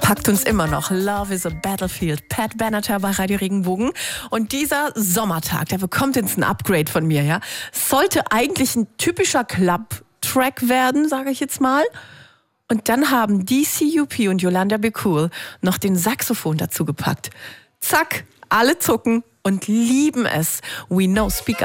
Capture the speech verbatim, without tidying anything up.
Packt uns immer noch. Love is a Battlefield. Pat Benatar bei Radio Regenbogen. Und dieser Sommertag, der bekommt jetzt ein Upgrade von mir, ja. Sollte eigentlich ein typischer Club-Track werden, sage ich jetzt mal. Und dann haben D C U P und Yolanda Be Cool noch den Saxophon dazu gepackt. Zack, alle zucken und lieben es. We know, speak up.